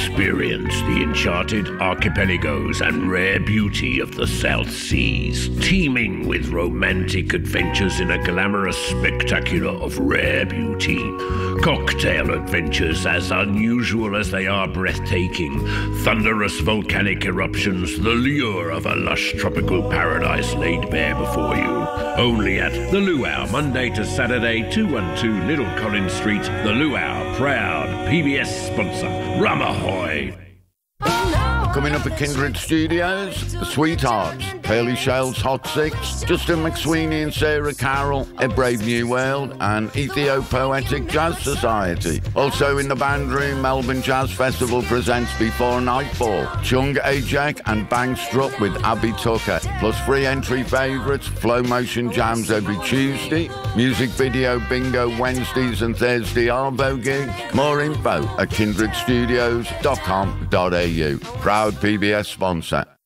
Experience the enchanted archipelagos and rare beauty of the South Seas, teeming with romantic adventures in a glamorous spectacular of rare beauty. Cocktail adventures as unusual as they are breathtaking. Thunderous volcanic eruptions, the lure of a lush tropical paradise laid bare before you. Only at The Luau, Monday to Saturday, 212 Little Collins Street. The Luau, proud PBS sponsor. Rum ahoy! Coming up at Kindred Studios, The Sweethearts, Pearly Shells Hot Six, Justin McSweeney and Sarah Carroll, A Brave New World, and Ethio-Poetic Jazz Society. Also in the band room, Melbourne Jazz Festival presents Before Nightfall, Chung Ajak and Bang Struck with Abby Tucker, plus free entry favourites, Flow Motion Jams every Tuesday, music video bingo Wednesdays and Thursday Arvo gigs. More info at kindredstudios.com.au. Proud PBS sponsor.